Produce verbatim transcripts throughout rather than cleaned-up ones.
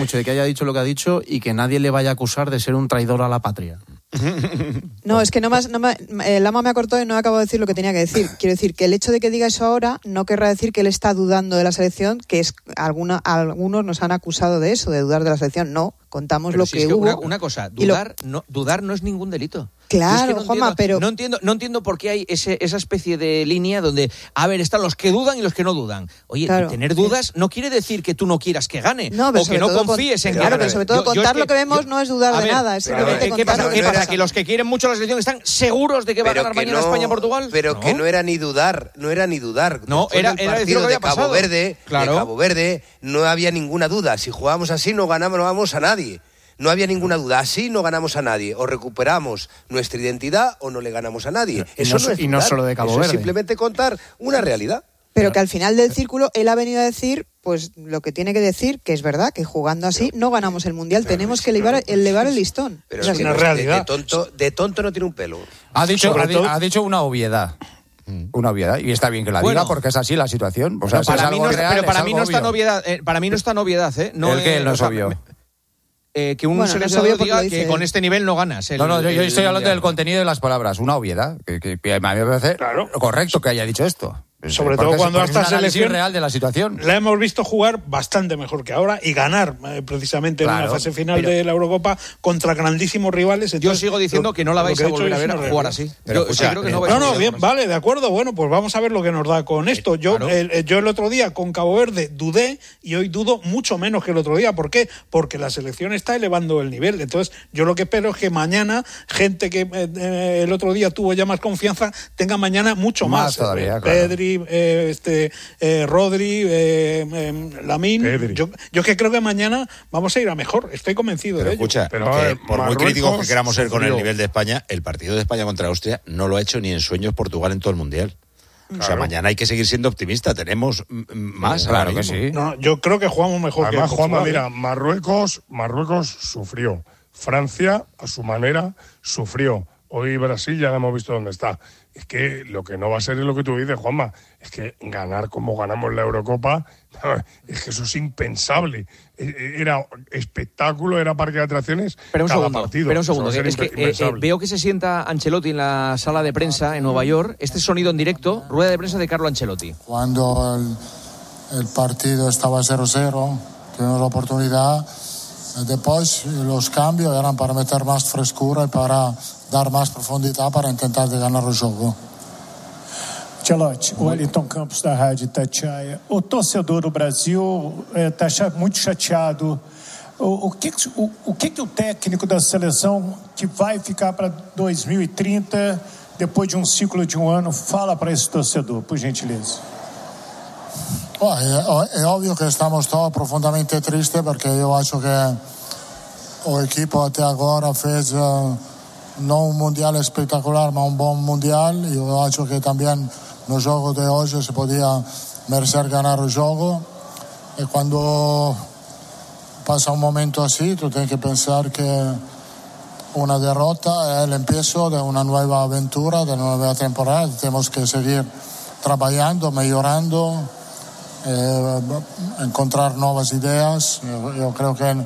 mucho de que haya dicho lo que ha dicho y que nadie le vaya a acusar de ser un traidor a la patria. No, es que no más, no me, el ama me ha cortado y no acabo de decir lo que tenía que decir. Quiero decir que el hecho de que diga eso ahora no querrá decir que él está dudando de la selección, que es alguna, algunos nos han acusado de eso, de dudar de la selección. No, contamos pero lo si que, es que hubo. Una, una cosa, dudar, lo... no, dudar no es ningún delito. Claro, es que no Juanma, entiendo, pero... No entiendo, no entiendo por qué hay ese, esa especie de línea donde, a ver, están los que dudan y los que no dudan. Oye, claro, tener dudas no quiere decir que tú no quieras que gane, no, o que no confíes con... en que Claro, gane. pero sobre todo yo, contar yo es que, lo que vemos yo, no es dudar de ver, nada, es simplemente ¿qué pasa? contar ¿Qué lo que pasa? pasa. ¿Que los que quieren mucho la selección están seguros de que va pero a ganar mañana no, España-Portugal? Pero ¿no? que no era ni dudar, no era ni dudar. No, Después era, del era partido decir lo que había de Cabo pasado. Verde, claro. de Cabo Verde, no había ninguna duda. Si jugábamos así, no ganamos, no vamos a nadie. No había ninguna duda. Así no ganamos a nadie. O recuperamos nuestra identidad o no le ganamos a nadie. Y Eso no, no es y no solo de Cabo Eso Verde. es simplemente contar una realidad. Pero que al final del círculo él ha venido a decir pues lo que tiene que decir, que es verdad, que jugando así no ganamos el Mundial. Claro, tenemos que elevar, elevar el listón. Pero o sea, es que una no, realidad. De, de, tonto, de tonto no tiene un pelo. Ha dicho, ha, todo... ha dicho una obviedad. Una obviedad, y está bien que la bueno, diga porque es así la situación. O sea, para es mí algo no, real, pero para es mí algo no es tan obvio. obviedad, eh, para mí no es tan obviedad, ¿eh? No el que no es obvio. Eh, que un bueno, seleccionador no diga dice, que con este nivel no ganas. El, no, no, yo, yo el, estoy el hablando mundial. del contenido de las palabras, una obviedad, que, que, que a mí me parece claro. correcto que haya dicho esto. Sobre porque todo cuando es, a esta selección real de la situación la hemos visto jugar bastante mejor que ahora y ganar eh, precisamente claro, en una fase final pero, de la Eurocopa contra grandísimos rivales. Entonces, yo sigo diciendo lo, que no la vais a volver a ver a jugar así. Pero, yo, escucha, yo creo que no, no, no, bien, vale, de acuerdo. Bueno, pues vamos a ver lo que nos da con esto. Yo, claro. el, yo el otro día con Cabo Verde dudé y hoy dudo mucho menos que el otro día. ¿Por qué? Porque la selección está elevando el nivel. Entonces, yo lo que espero es que mañana gente que eh, el otro día tuvo ya más confianza tenga mañana mucho más. Más todavía, eh, claro. Pedri, eh, este Eh, Rodri, eh, eh, Lamín. Yo, yo que creo que mañana vamos a ir a mejor. Estoy convencido pero de escucha, ello. Pero que, por Marruecos, muy críticos que queramos ser con el nivel de España, el partido de España contra Austria no lo ha hecho ni en sueños Portugal en todo el Mundial. Claro. O sea, mañana hay que seguir siendo optimista. Tenemos más. Claro que sí. No, yo creo que jugamos mejor. Además, que Juanma, Portugal. mira, Marruecos, Marruecos sufrió. Francia, a su manera, sufrió. Hoy Brasil ya hemos visto dónde está. Es que lo que no va a ser es lo que tú dices, Juanma. Es que ganar como ganamos la Eurocopa, es que eso es impensable. Era espectáculo, era parque de atracciones. Pero un cada segundo, partido. pero un segundo. Es Es que eh, eh, veo que se sienta Ancelotti en la sala de prensa en Nueva York. Este sonido en directo, rueda de prensa de Carlo Ancelotti. Cuando el, el partido estaba cero cero, tuvimos la oportunidad. Después los cambios eran para meter más frescura y para dar más profundidad para intentar de ganar el juego. Ancelotti, o Wellington Campos da Rádio Itatiaia. O torcedor do Brasil está eh, muito chateado. O, o, que, o, o que que o técnico da seleção que vai ficar para dois mil e trinta, depois de um ciclo de um ano, fala para esse torcedor, por gentileza? Oh, è, è ovvio che estamos todos profondamente tristes perché io acho che o equipo até agora fez uh, non un mondiale espectacular ma un buon mondiale. Io acho che también no gioco de oggi si podía merecer ganar el juego e quando pasa un momento así tu tienes que pensar que una derrota es el empiezo de una nueva aventura, de una nueva temporada. Tenemos que seguir trabajando, mejorando, eh, encontrar nuevas ideas. Yo, yo creo que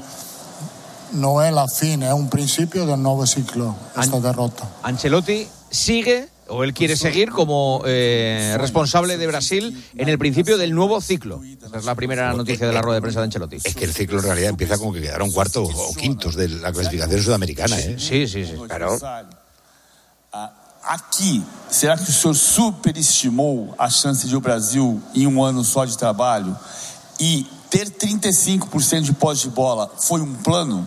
no es la fin, es un principio del nuevo ciclo, esta An- derrota. Ancelotti sigue, o él quiere seguir, como eh, responsable de Brasil en el principio del nuevo ciclo. Esa es la primera noticia de la rueda de prensa de Ancelotti. Es que el ciclo en realidad empieza con que quedaron cuartos o quintos de la clasificación sudamericana. Sí, ¿eh? sí, sí, sí. Claro. Aqui, será que o senhor superestimou a chance de o Brasil, em um ano só de trabalho, e ter trinta e cinco por ciento de posse de bola foi um plano?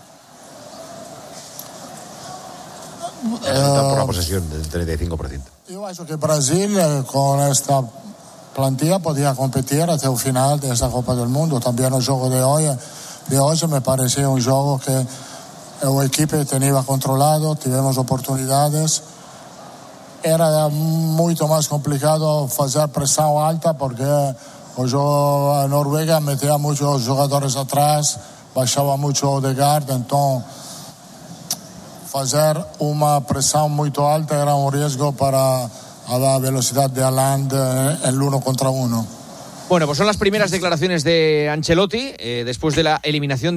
Uh, por la posesión del treinta y cinco por ciento. Yo creo que Brasil eh, con esta plantilla podía competir hasta el final de esta Copa del Mundo. También el juego de hoy, de hoy me parecía un juego que el equipo tenía controlado, tuvimos oportunidades. Era muito mais complicado fazer pressão alta porque o jogo, a Noruega metia muitos jogadores atrás, baixava muito o Odegaard, então fazer uma pressão muito alta era um risco para a velocidade de Haaland en el uno contra uno. Bueno, pues son las primeras declaraciones de Ancelotti eh, después de la eliminación